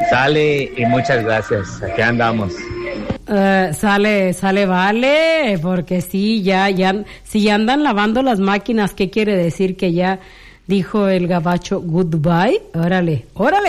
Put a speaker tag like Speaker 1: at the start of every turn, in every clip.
Speaker 1: Sale y muchas gracias. Aquí andamos.
Speaker 2: Sale, vale, porque sí, si ya andan lavando las máquinas, ¿qué quiere decir? Que ya dijo el gabacho goodbye. Órales.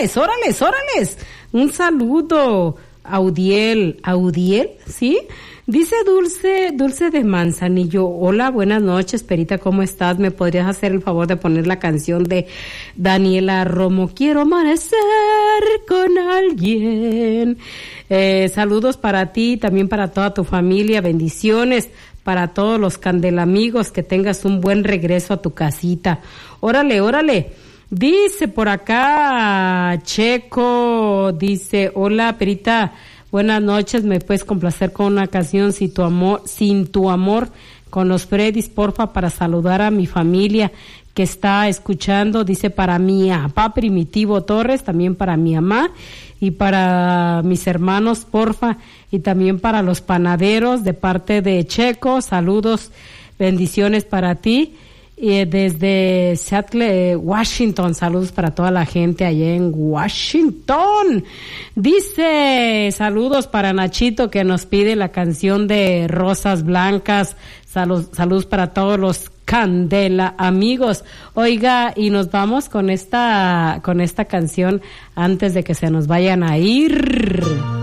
Speaker 2: Un saludo, Audiel, ¿sí? Dice Dulce de Manzanillo, hola, buenas noches, Perita, ¿cómo estás? ¿Me podrías hacer el favor de poner la canción de Daniela Romo? Quiero amanecer con alguien. Saludos para ti, también para toda tu familia, bendiciones para todos los candelamigos, que tengas un buen regreso a tu casita. Órale. Dice por acá, Checo, dice, hola, Perita, buenas noches, ¿me puedes complacer con una canción Sin tu amor con los Freddys, porfa, para saludar a mi familia que está escuchando? Dice, para mi papá Primitivo Torres, también para mi mamá y para mis hermanos, porfa, y también para los panaderos de parte de Checo. Saludos, bendiciones para ti. Y desde Seattle, Washington, saludos para toda la gente allá en Washington. Dice, saludos para Nachito, que nos pide la canción de Rosas Blancas. Saludos para todos los Candela amigos. Oiga, y nos vamos con esta canción antes de que se nos vayan a ir.